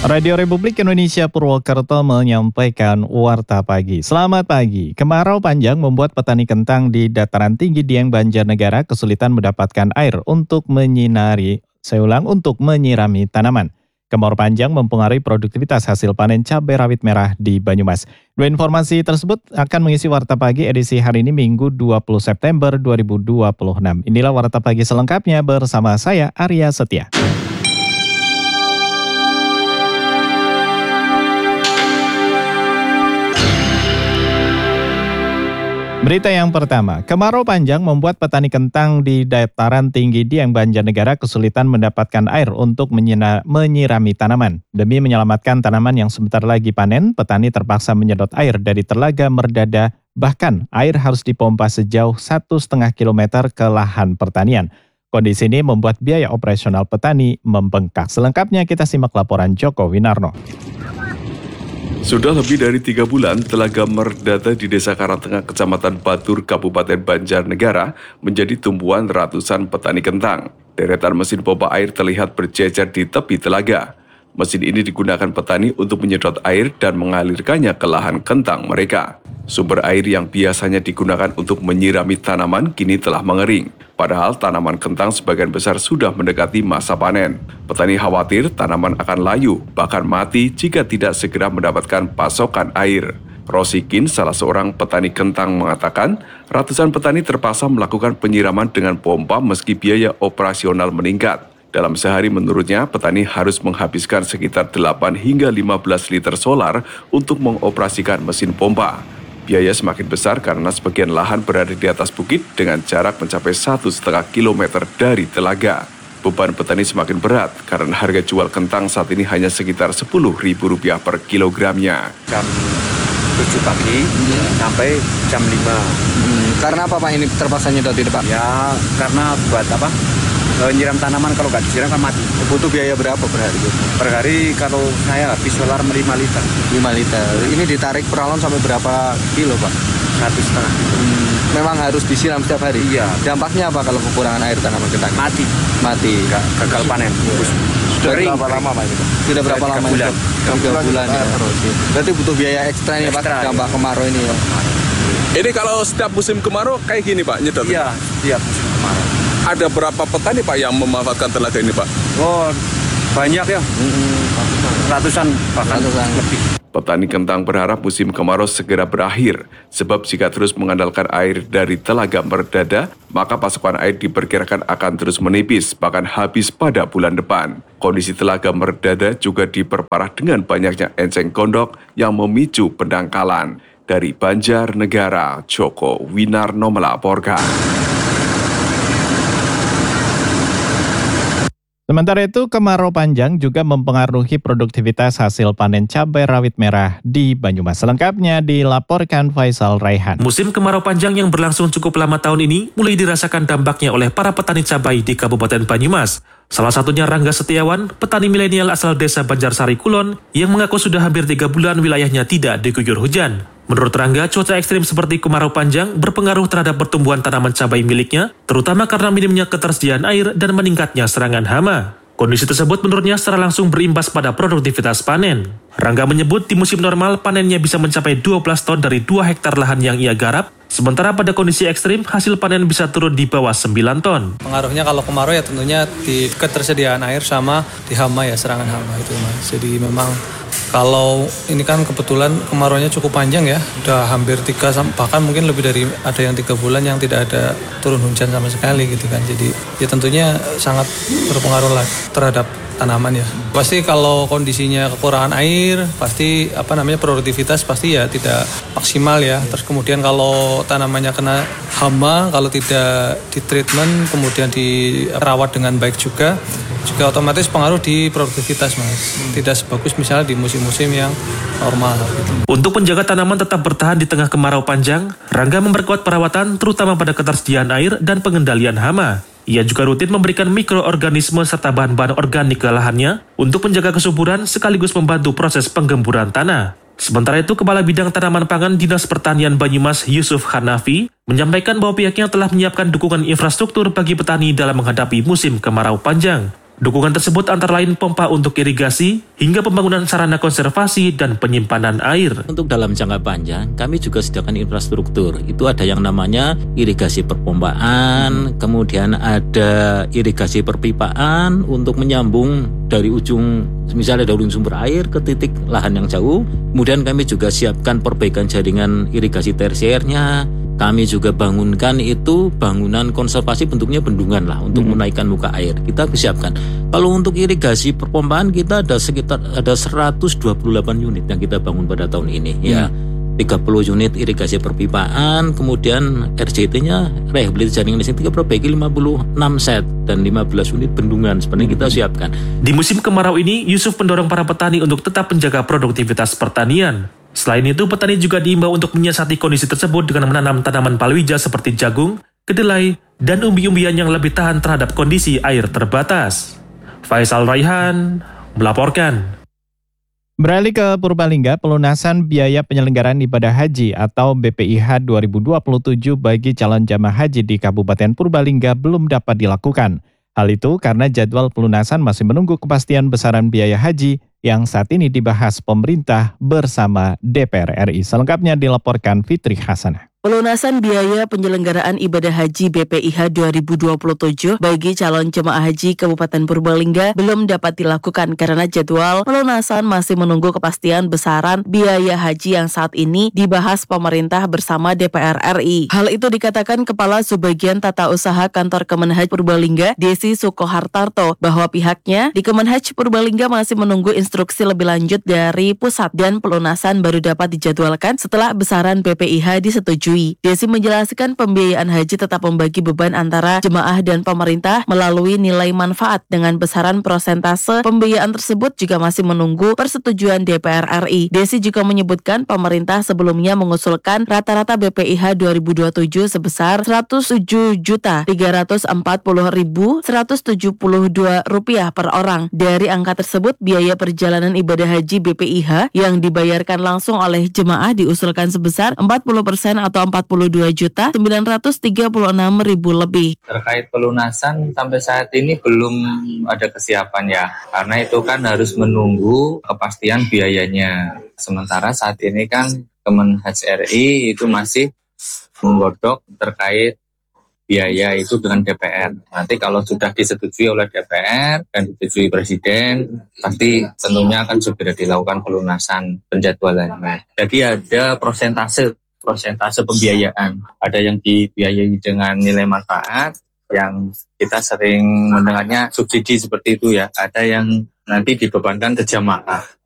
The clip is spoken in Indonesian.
Radio Republik Indonesia Purwokerto menyampaikan Warta Pagi. Selamat pagi. Kemarau panjang membuat petani kentang di dataran tinggi Dieng Banjarnegara kesulitan mendapatkan air untuk menyirami tanaman. Kemarau panjang mempengaruhi produktivitas hasil panen cabai rawit merah di Banyumas. Dua informasi tersebut akan mengisi Warta Pagi edisi hari ini Minggu 20 September 2026. Inilah Warta Pagi selengkapnya bersama saya Arya Setia. Berita yang pertama, kemarau panjang membuat petani kentang di dataran tinggi Dieng Banjarnegara kesulitan mendapatkan air untuk menyirami tanaman. Demi menyelamatkan tanaman yang sebentar lagi panen, petani terpaksa menyedot air dari Telaga Merdada, bahkan air harus dipompa sejauh 1,5 km ke lahan pertanian. Kondisi ini membuat biaya operasional petani membengkak. Selengkapnya kita simak laporan Joko Winarno. Sudah lebih dari 3 bulan, Telaga Merdada di Desa Karangtengah, Kecamatan Batur, Kabupaten Banjarnegara menjadi tumpuan ratusan petani kentang. Deretan mesin pompa air terlihat berjejer di tepi telaga. Mesin ini digunakan petani untuk menyedot air dan mengalirkannya ke lahan kentang mereka. Sumber air yang biasanya digunakan untuk menyirami tanaman kini telah mengering. Padahal tanaman kentang sebagian besar sudah mendekati masa panen. Petani khawatir tanaman akan layu, bahkan mati jika tidak segera mendapatkan pasokan air. Rosikin, salah seorang petani kentang, mengatakan ratusan petani terpaksa melakukan penyiraman dengan pompa meski biaya operasional meningkat. Dalam sehari menurutnya, petani harus menghabiskan sekitar 8 hingga 15 liter solar untuk mengoperasikan mesin pompa. Biaya semakin besar karena sebagian lahan berada di atas bukit dengan jarak mencapai 1,5 km dari telaga. Beban petani semakin berat karena harga jual kentang saat ini hanya sekitar Rp10.000 per kilogramnya. Jam 7 pagi sampai jam 5. Karena apa Pak ini terpaksa nyedot ini Pak? Ya karena buat apa? Nyiram tanaman kalau nggak disiram kan mati. Butuh biaya berapa per hari? Per hari kalau saya habis solar 5 liter. 5 liter. Ini ditarik per galon sampai berapa kilo Pak? 1,5. Memang harus disiram setiap hari? Iya. Dampaknya apa kalau kekurangan air tanaman kentang? Mati. Gagal panen. Sudah berapa lama Pak itu? Sudah berapa lama? 3 bulan ya. Berarti butuh biaya ekstra nih Pak, dampak kemarau ini ya. Ini kalau setiap musim kemarau kayak gini Pak, nyedot? Iya, setiap musim kemarau. Ada berapa petani Pak yang memanfaatkan telaga ini Pak? Oh, banyak ya. Ratusan bahkan lebih. Petani kentang berharap musim kemarau segera berakhir, sebab jika terus mengandalkan air dari Telaga Merdada, maka pasokan air diperkirakan akan terus menipis, bahkan habis pada bulan depan. Kondisi Telaga Merdada juga diperparah dengan banyaknya enceng gondok yang memicu pendangkalan. Dari Banjarnegara, Joko Winarno melaporkan. Sementara itu, kemarau panjang juga mempengaruhi produktivitas hasil panen cabai rawit merah di Banyumas. Selengkapnya dilaporkan Faisal Raihan. Musim kemarau panjang yang berlangsung cukup lama tahun ini mulai dirasakan dampaknya oleh para petani cabai di Kabupaten Banyumas. Salah satunya Rangga Setiawan, petani milenial asal desa Banjarsari Kulon, yang mengaku sudah hampir 3 bulan wilayahnya tidak diguyur hujan. Menurut Rangga, cuaca ekstrim seperti kemarau panjang berpengaruh terhadap pertumbuhan tanaman cabai miliknya, terutama karena minimnya ketersediaan air dan meningkatnya serangan hama. Kondisi tersebut menurutnya secara langsung berimbas pada produktivitas panen. Rangga menyebut di musim normal panennya bisa mencapai 12 ton dari 2 hektar lahan yang ia garap, sementara pada kondisi ekstrim hasil panen bisa turun di bawah 9 ton. Pengaruhnya kalau kemarau ya tentunya di ketersediaan air sama di hama ya, serangan hama itu Mas. Jadi memang kalau ini kan kebetulan kemaraunya cukup panjang ya, udah hampir 3 bahkan mungkin lebih dari ada yang 3 bulan yang tidak ada turun hujan sama sekali gitu kan. Jadi ya tentunya sangat berpengaruh lah terhadap tanaman ya. Pasti kalau kondisinya kekurangan air, pasti produktivitas pasti ya tidak maksimal ya. Terus kemudian kalau tanamannya kena hama, kalau tidak di treatment kemudian dirawat dengan baik juga otomatis pengaruh di produktivitas Mas. Tidak sebagus misalnya di musim-musim yang normal gitu. Untuk menjaga tanaman tetap bertahan di tengah kemarau panjang, Rangga memperkuat perawatan terutama pada ketersediaan air dan pengendalian hama. Ia juga rutin memberikan mikroorganisme serta bahan-bahan organik ke lahannya untuk menjaga kesuburan sekaligus membantu proses penggemburan tanah. Sementara itu, Kepala Bidang Tanaman Pangan Dinas Pertanian Banyumas Yusuf Hanafi menyampaikan bahwa pihaknya telah menyiapkan dukungan infrastruktur bagi petani dalam menghadapi musim kemarau panjang. Dukungan tersebut antara lain pompa untuk irigasi, hingga pembangunan sarana konservasi dan penyimpanan air. Untuk dalam jangka panjang, kami juga sediakan infrastruktur. Itu ada yang namanya irigasi perpompaan, kemudian ada irigasi perpipaan untuk menyambung dari ujung, misalnya dari sumber air ke titik lahan yang jauh. Kemudian kami juga siapkan perbaikan jaringan irigasi tersiernya. Kami juga bangunkan itu bangunan konservasi, bentuknya bendungan lah untuk menaikkan muka air. Kita siapkan. Kalau untuk irigasi perpompaan kita ada sekitar 128 unit yang kita bangun pada tahun ini ya. 30 unit irigasi perpipaan, kemudian RJT-nya rehabilitasi jaringan listrik kita perbaiki 56 set dan 15 unit bendungan sebenarnya kita siapkan. Di musim kemarau ini, Yusuf mendorong para petani untuk tetap menjaga produktivitas pertanian. Selain itu, petani juga diimbau untuk menyiasati kondisi tersebut dengan menanam tanaman palawija seperti jagung, kedelai, dan umbi-umbian yang lebih tahan terhadap kondisi air terbatas. Faisal Raihan melaporkan. Beralih ke Purbalingga, pelunasan biaya penyelenggaraan ibadah haji atau BPIH 2027 bagi calon jamaah haji di Kabupaten Purbalingga belum dapat dilakukan. Hal itu karena jadwal pelunasan masih menunggu kepastian besaran biaya haji yang saat ini dibahas pemerintah bersama DPR RI. Selengkapnya dilaporkan Fitri Hasanah. Pelunasan biaya penyelenggaraan ibadah haji BPIH 2027 bagi calon jemaah haji Kabupaten Purbalingga belum dapat dilakukan karena jadwal pelunasan masih menunggu kepastian besaran biaya haji yang saat ini dibahas pemerintah bersama DPR RI. Hal itu dikatakan Kepala Subbagian Tata Usaha Kantor Kemenhaj Purbalingga, Desi Sukohartarto, bahwa pihaknya di Kemenhaj Purbalingga masih menunggu instruksi lebih lanjut dari pusat dan pelunasan baru dapat dijadwalkan setelah besaran BPIH disetujui. Desi menjelaskan pembiayaan haji tetap membagi beban antara jemaah dan pemerintah melalui nilai manfaat dengan besaran persentase pembiayaan tersebut juga masih menunggu persetujuan DPR RI. Desi juga menyebutkan pemerintah sebelumnya mengusulkan rata-rata BPIH 2027 sebesar Rp340.172 per orang. Dari angka tersebut, biaya perjalanan ibadah haji BPIH yang dibayarkan langsung oleh jemaah diusulkan sebesar 40% atau 42.936.000 lebih. Terkait pelunasan sampai saat ini belum ada kesiapan ya, karena itu kan harus menunggu kepastian biayanya. Sementara saat ini kan Kemenhaj RI itu masih menggodok terkait biaya itu dengan DPR. Nanti kalau sudah disetujui oleh DPR dan disetujui Presiden, pasti tentunya akan segera dilakukan pelunasan penjadwalannya. Jadi ada persentase pembiayaan. Ada yang dibiayai dengan nilai manfaat, yang kita sering mendengarnya subsidi seperti itu ya. Ada yang nanti dibebankan ke jamaah.